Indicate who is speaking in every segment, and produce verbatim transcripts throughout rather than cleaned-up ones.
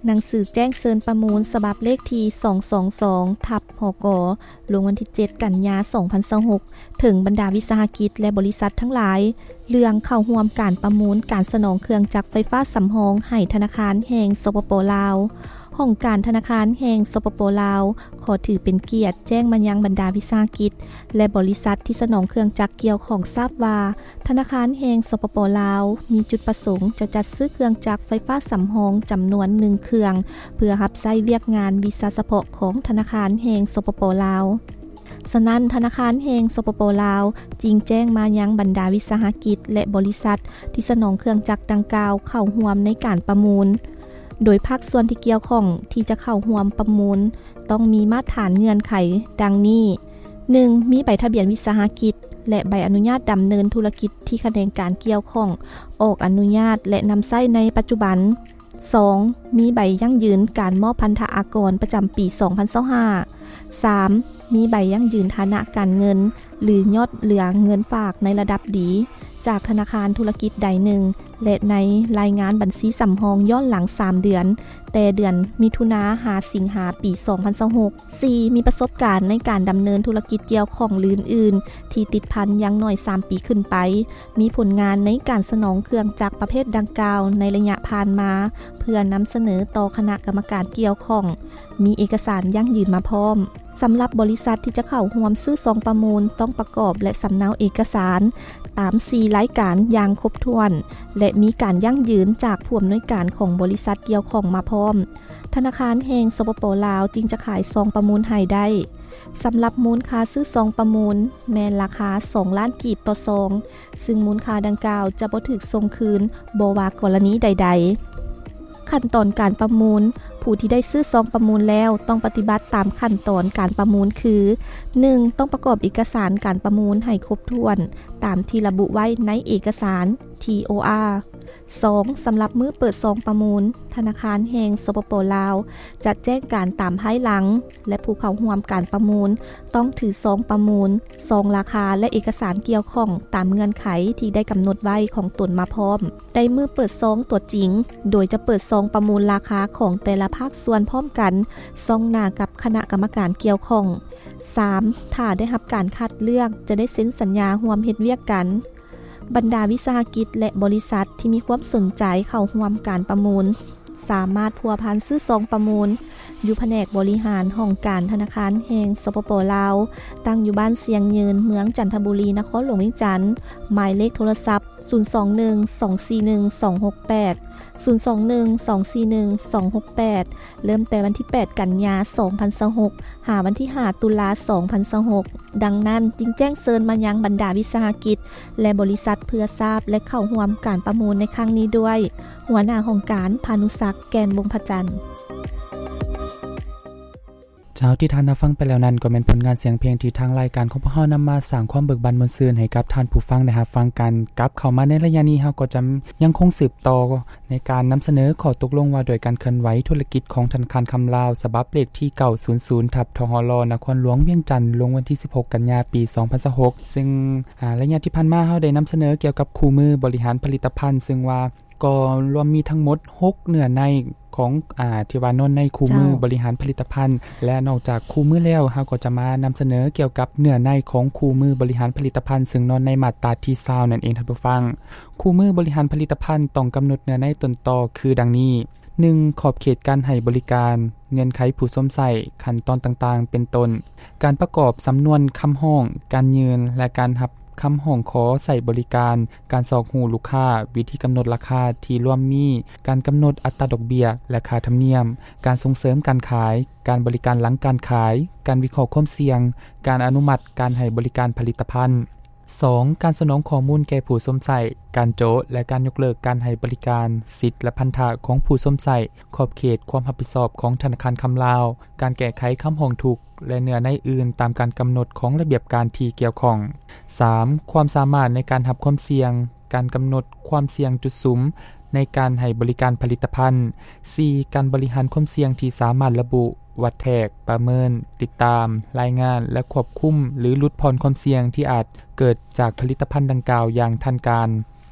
Speaker 1: หนังสือแจ้งเชิญประมูลฉบับเลขที่ สองสองสอง ทับ หก ลงวันที่ เจ็ด กันยายน สองพันยี่สิบหก ถึงบรรดาวิสาหกิจและบริษัททั้งหลายเรื่องเข้าร่วมการประมูลการสนองเครื่องจักรไฟฟ้าสำรองให้ธนาคารแห่งสปป.ลาวห้องการธนาคารแห่งสปป.ลาวขอถือเป็นเกียรติแจ้งมายังบรรดาวิสาหกิจและบริษัทที่สนองเครื่องจักรเกี่ยวของทราบว่าธนาคารแห่งสปป.ลาวมีจุดประสงค์จะจัดซื้อเครื่องจักรไฟฟ้าสำรองจำนวนหนึ่งเครื่องเพื่อรับใช้เวียกงานวีซ่าเฉพาะของธนาคารแห่งสปป.ลาวฉะนั้นธนาคารแห่งสปป.ลาวจึงแจ้งมายังบรรดาวิสาหกิจและบริษัทที่สนองเครื่องจักรดังกล่าวเข้าร่วมในการประมูลโดยภาคส่วนที่เกี่ยวข้องที่จะเข้าร่วมประมูลต้องมีมาตรฐานเงื่อนไขดังนี้ หนึ่ง มีใบทะเบียนวิสาหกิจและใบอนุญาตดำเนินธุรกิจที่แสดงการเกี่ยวข้องออกอนุญาตและนำใช้ในปัจจุบัน สอง มีใบยั่งยืนการมอบพันธอากรประจำปี สองพันยี่สิบห้า สาม มีใบยั่งยืนฐานะการเงินหรือยอดเหลือเงินฝากในระดับดีจากธนาคารธุรกิจใดหนึ่งและในรายงานบัญชีสำรองย้อนหลังสามเดือนแต่เดือนมิถุนาหาสิงหาปี สองพันยี่สิบหก สี่ มีประสบการณ์ในการดำเนินธุรกิจเกี่ยวข้องอื่นๆที่ติดพันอย่างน้อยสามปีขึ้นไปมีผลงานในการสนองเครื่องจักรประเภทดังกล่าวในระยะผ่านมาเพื่อนำเสนอต่อคณะกรรมการเกี่ยวข้องมีเอกสารยั่งยืนมาพร้อมสำหรับบริษัทที่จะเข้าร่วมซื้อซองประมูลต้องประกอบและสำเนาเอกสารตาม สี่ รายการอย่างครบถ้วนและมีการยั่งยืนจากผู้อำนวยการของบริษัทเกี่ยวข้องมาพร้อมธนาคารแห่งสปป.ลาวจึงจะขายซองประมูลให้ได้สำหรับมูลค่าซื้อซองประมูลแม้นราคาสองล้านกีบต่อซองซึ่งมูลค่าดังกล่าวจะบ่ถูกส่งคืนบ่ว่ากรณีใดๆขั้นตอนการประมูลผู้ที่ได้ซื้อซองประมูลแล้วต้องปฏิบัติตามขั้นตอนการประมูลคือ หนึ่ง ต้องประกอบเอกสารการประมูลให้ครบถ้วนตามที่ระบุไว้ในเอกสาร ที โอ อาร์ สอง สำหรับมื้อเปิดซองประมูลธนาคารแห่งสปป.ลาวจะแจ้งการตามภายหลังและผู้เข้าร่วมการประมูลต้องถือซองประมูลซองราคาและเอกสารเกี่ยวข้องตามเงื่อนไขที่ได้กำหนดไว้ของตนมาพร้อมได้มื้อเปิดซองตัวจริงโดยจะเปิดซองประมูลราคาของแต่ละภาคส่วนพร้อมกันซองหน้ากับคณะกรรมการเกี่ยวข้อง สาม ถ้าได้รับการคัดเลือกจะได้เซ็นสัญญาร่วมเฮ็ดเวียกกันบรรดาวิสาหกิจและบริษัทที่มีความสนใจเข้าร่วมการประมูลสามารถพัวพันซื้อซองประมูลอยู่แผนกบริหารห้องการธนาคารแห่งสปป.ลาวตั้งอยู่บ้านเสียงยืนเมืองจันทบุรีนครหลวงเวียงจันทน์หมายเลขโทรศัพท์ ศูนย์ สอง หนึ่ง สอง สี่ หนึ่ง สอง หก แปด ศูนย์ สอง หนึ่ง สอง สี่ หนึ่ง สอง หก แปดเริ่มแต่วันที่แปดกันยายนสองพันยี่สิบหกหาวันที่ห้าตุลาสองพันยี่สิบหกดังนั้นจึงแจ้งเชิญมายังบรรดาวิสาหกิจและบริษัทเพื่อทราบและเข้าร่วมการประมูลในครั้งนี้ด้วยหัวหน้าองค์การพานุศักดิ์แกนวงศ์พจันทร์
Speaker 2: เจ้าที่ท่านรับฟังไปแล้วนั้นก็เป็นผลงานเสียงเพลงที่ทางรายการของพวกเรานำมาสร้างความเบิกบานมนต์ซื่นให้กับท่านผู้ฟังได้รับฟังกันกลับเข้ามาในระยะนี้เฮาก็จะยังคงสืบต่อในการนำเสนอข้อตกลงว่าโดยการเคลื่อนไหวธุรกิจของธนาคารคำลาวฉบับเลขที่เก้าศูนย์ศูนย์ ทับ ทหล นครหลวงเวียงจันทน์ลงวันที่สิบหกกันยายนปีสองพันยี่สิบหกซึ่งอ่าระยะที่ผ่านมาเฮาได้นำเสนอเกี่ยวกับคู่มือบริหารผลิตภัณฑ์ซึ่งว่าก็รวมมีทั้งหมดหกเนื้อในของอ่าที่ว่านอนในคู่มือบริหารผลิตภัณฑ์และนอกจากคู่มือแล้วเฮาก็จะมานำเสนอเกี่ยวกับเนื้อในของคู่มือบริหารผลิตภัณฑ์ซึ่งนอนในมาตราที่ยี่สิบนั่นเองท่านผู้ฟังคู่มือบริหารผลิตภัณฑ์ต้องกำหนดเนื้อในต้นตอคือดังนี้ หนึ่ง ขอบเขตการให้บริการเงื่อนไขผู้สวมใส่ขั้นตอนต่างๆเป็นต้นการประกอบสำนวนคำร้องการยืนและการรับคำห้องขอใส่บริการการสอกหูลูกค้าวิธีกำหนดราคาที่ร่วมมีการกำหนดอัตราดอกเบี้ยและค่าธรรมเนียมการส่งเสริมการขายการบริการหลังการขายการวิเคราะห์ความเสี่ยงการอนุมัติการให้บริการผลิตภัณฑ์ สอง การสนองข้อมูลแก่ผู้สวมใส่การโจทย์และการยกเลิกการให้บริการสิทธิและพันธะของผู้สวมใส่ขอบเขตความรับผิดชอบของธนาคารคำลาวการแก้ไขคำห้องทุกข์และเนื้อในอื่นตามการกำหนดของระเบียบการที่เกี่ยวข้อง สาม ความสามารถในการรับความเสี่ยงการกำหนดความเสี่ยงจุดสุมในการให้บริการผลิตภัณฑ์ สี่ การบริหารความเสี่ยงที่สามารถระบุวัดแทกประเมินติดตามรายงานและควบคุมหรือลดผ่อนความเสี่ยงที่อาจเกิดจากผลิตภัณฑ์ดังกล่าวอย่างทันการ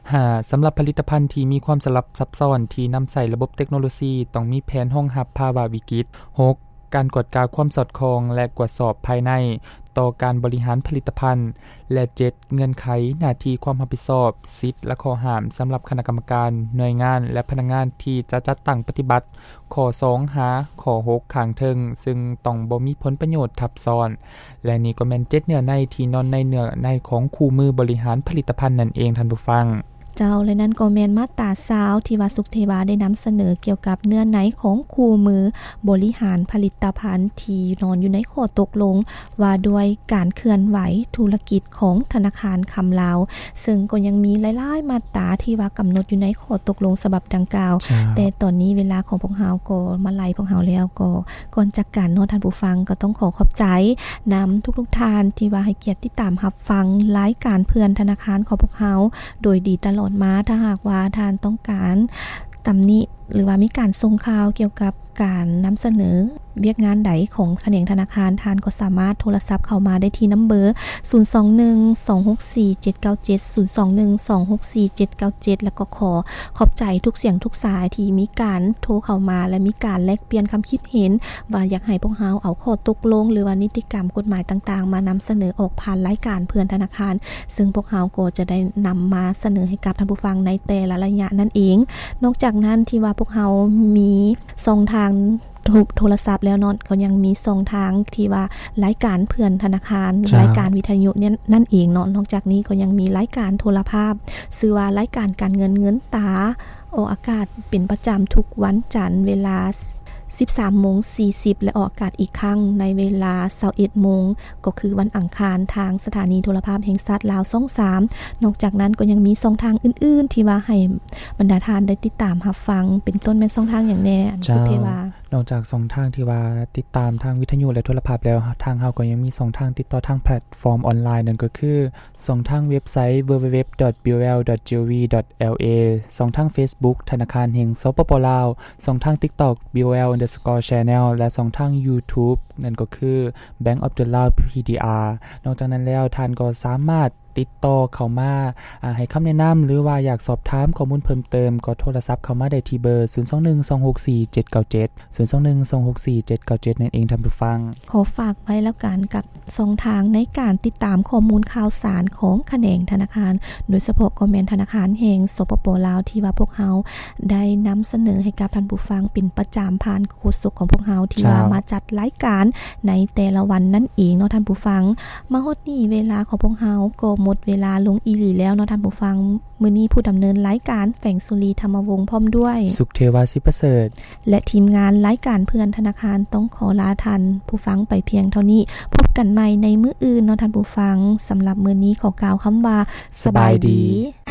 Speaker 2: ห้าสำหรับผลิตภัณฑ์ที่มีความสลับซับซ้อนที่นำใส่ระบบเทคโนโลยีต้องมีแผนรองรับภาวะวิกฤตหกการกวดกาความสอดคล้องและตรวจสอบภายในต่อการบริหารผลิตภัณฑ์และเจ็ดเงื่อนไขหน้าที่ความรับผิดชอบสิทธิ์และข้อห้ามสำหรับคณะกรรมการหน่วยงานและพนักงานที่จะจัดตั้งปฏิบัติข้อสองหาข้อหกข้างเทิงซึ่งต้องบ่มีผลประโยชน์ทับซ้อนและนี่ก็แม่นเจ็ดเนื้อในที่นอนในเนื้อในของคู่มือบริหารผลิตภัณฑ์นั่นเองท่านผู้ฟัง
Speaker 1: เจ้าและนั้นก็แม่นมาตราสาวที่ว่าสุขเทวาได้นำเสนอเกี่ยวกับเนื้อในของคู่มือบริหารผลิตภัณฑ์ที่นอนอยู่ในข้อตกลงว่าด้วยการเคลื่อนไหวธุรกิจของธนาคารคำลาวซึ่งก็ยังมีหลายๆมาตราที่ว่ากำหนดอยู่ในข้อตกลงฉบับดังกล่าวแต่ตอนนี้เวลาของพวกเฮาก็มาไล่พวกเฮาแล้วก็ก่อนจากการเนาะท่านผู้ฟังก็ต้องขอขอบใจนำทุกๆท่านที่ว่าให้เกียรติติดตามรับฟังรายการเพื่อนธนาคารของพวกเฮาโดยดีตลอดมาถ้าหากว่าท่านต้องการตำหนิหรือว่ามีการส่งข่าวเกี่ยวกับการนำเสนอเวียกงานใดของแผนกธนาคารท่านก็สามารถโทรศัพท์เข้ามาได้ที่นัมเบอร์ศูนย์ สอง หนึ่ง สอง หก สี่ เจ็ด เก้า เจ็ด ศูนย์ สอง หนึ่ง สอง หก สี่ เจ็ด เก้า เจ็ดแล้วก็ขอขอบใจทุกเสียงทุกสายที่มีการโทรเข้ามาและมีการแลกเปลี่ยนความคิดเห็นว่าอยากให้พวกเฮาเอาข้อตกลงหรือว่านิติกรรมกฎหมายต่างๆมานำเสนอออกผ่านรายการเพื่อนธนาคารซึ่งพวกเฮาก็จะได้นำมาเสนอให้กับท่านผู้ฟังในแต่ละระยะนั่นเองนอกจากนั้นที่ว่าพวกเฮามีช่องทางโทรศัพท์แล้วเนาะก็ยังมีช่องทางที่ว่ารายการเพื่อนธนาคารรายการวิทยุเนี่ยนั่นเองเนาะนอกจากนี้ก็ยังมีรายการโทรภาพชื่อว่ารายการการเงินเงินตาออกอากาศเป็นประจำทุกวันจันทร์เวลาสิบสามโมงสี่สิบ และออกอากาศอีกครั้งในเวลายี่สิบเอ็ดโมงก็คือวันอังคารทางสถานีโทรภาพแห่งชาติลาวช่องสามนอกจากนั้นก็ยังมีช่องทางอื่นๆที่ว่าให้บรรดาท่านได้ติดตามรับฟังเป็นต้นแม่นช่องทางอย่างแน่อันสุเทวาน
Speaker 2: อกจากช่องทางที่ว่าติดตามทางวิทยุและโทรภาพแล้วทางเฮาก็ยังมีช่องทางติดต่อทางแพลตฟอร์มออนไลน์นั่นก็คือช่องทางเว็บไซต์ ดับเบิลยู ดับเบิลยู ดับเบิลยู ดอท บี โอ แอล ดอท จี โอ วี ดอท แอล เอ ช่องทาง Facebook ธนาคารแห่งสปป.ลาวช่องทาง TikTok บี โอ แอล underscore channel และช่องทาง YouTube นั่นก็คือ Bank of the Lao พี ดี อาร์ นอกจากนั้นแล้วท่านก็สามารถติดต่อเข้ามาให้คำแนะนำหรือว่าอยากสอบถามข้อมูลเพิ่มเติมก็โทรศัพท์เข้ามาได้ที่เบอร์ศูนย์ สอง หนึ่ง สอง หก สี่ เจ็ด เก้า เจ็ด ศูนย์ สอง หนึ่ง สอง หก สี่ เจ็ด เก้า เจ็ดนั่นเองท่านผู้ฟัง
Speaker 1: ขอฝากไว้แล้วกันกับช่องทางในการติดตามข้อมูลข่าวสารของแขนงธนาคารโดยเฉพาะก็แม่นธนาคารแห่งสปป.ลาวที่ว่าพวกเฮาได้นำเสนอให้กับท่านผู้ฟังเป็นประจำผ่านโฆษกของพวกเฮาที่ว่ามาจัดรายการในแต่ละวันนั่นเองเนาะท่านผู้ฟังมาฮอดนี้เวลาของพวกเฮาก็หมดเวลาลงอีหลีแล้วเนาะท่านผู้ฟังมื้อนี้ผู้ดำเนินรายการแฝงสุรีธรรมวงศ์พร้อมด้วย
Speaker 2: สุขเทวาสิประเสริฐ
Speaker 1: และทีมงานรายการเพื่อนธนาคารต้องขอลาท่านผู้ฟังไปเพียงเท่านี้พบกันใหม่ในมื้ออื่นเนาะท่านผู้ฟังสำหรับมื้อนี้ขอกล่าวคำว่าสบายดี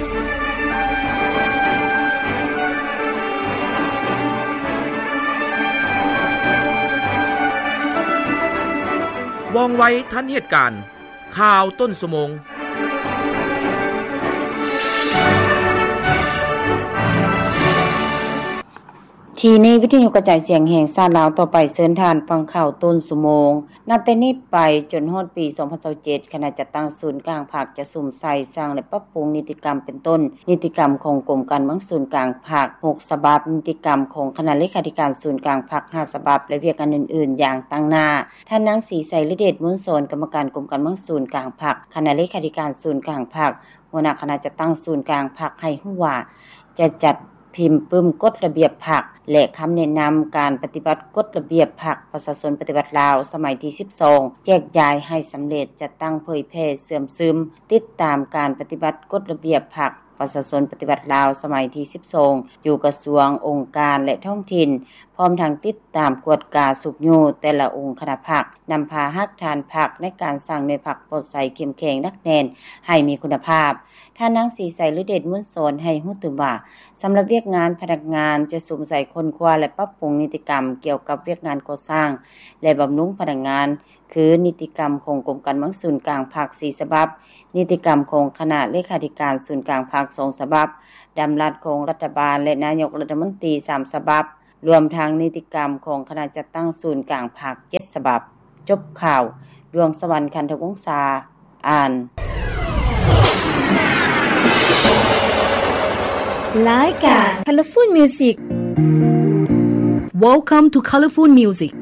Speaker 3: ว่องไวทันเหตุการณ์ข่าวต้นชั่วโมง
Speaker 4: ทีนี้วิทยุกระจายเสียงแห่งชาติลาวต่อไปเชิญทานฟังข่าวต้นชั่วโมงนับแต่นี้ไปจนฮอดปีสองพันยี่สิบเจ็ดขณะจัดตั้งศูนย์กลางภาคจะสุ่มใส่สร้างและปรับปรุงนิติกรรมเป็นต้นนิติกรรมของกรมการเมืองศูนย์กลางภาคหกฉบับนิติกรรมของคณะเลขาธิการศูนย์กลางภาคห้าฉบับและเวียกอันอื่นๆอย่างตั้งหน้าท่านนางศรีไสฤเดชมุนโสนกรรมการกรมการเมืองศูนย์กลางภาคคณะเลขาธิการศูนย์กลางภาคหัวหน้าคณะจัดตั้งศูนย์กลางภาคให้ฮู้ว่าจะจัดพิมพ์ปึ้มกฎระเบียบภาคและคำแนะนำการปฏิบัติกฎระเบียบภาคประชาชนปฏิบัติลาวสมัยที่สิบสองแจกจ่ายให้สำเร็จจัดตั้งเผยแพร่เสื่อมซึมติดตามการปฏิบัติกฎระเบียบภาคประชาชนปฏิบัติลาวสมัยที่สิบสองอยู่กระทรวงองค์การและท้องถิ่นพร้อมทางติดตามกวดกาสุขโยแต่ละองค์คณะภาคนำพาฮักทานภาคในการสร้างในภาคปลอดภัยเข้มแข็งนักแน่นให้มีคุณภาพท่านนางศรีไสฤเดชมุนโสนให้ฮู้ตื่นว่าสำหรับเวียกงานพนักงานจะสุ่มใส่คนคว้าและปรับปรุงนิติกรรมเกี่ยวกับเวียกงานก่อสร้างและบำรุงพนักงานคือนิติกรรมของกรมการเมืองศูนย์กลางภาคสี่ฉบับนิติกรรมของคณะเลขาธิการศูนย์กลางภาคสองฉบับดำรัสของรัฐบาลและนายกรัฐมนตรีสามฉบับรวมทั้งนิติกรรมของคณะจัดตั้งศูนย์กลางภาคเจ็ดฉบับจบข่าวดวงสวรรค์คันธวงศาอ่าน
Speaker 5: รายการ Colorful Music
Speaker 6: Welcome to Colorful Music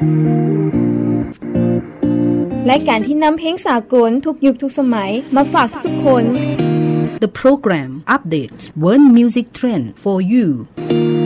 Speaker 5: รายการที่นำเพลงสากลทุกยุคทุกสมัยมาฝากทุกคน
Speaker 6: The program updates world music trend for you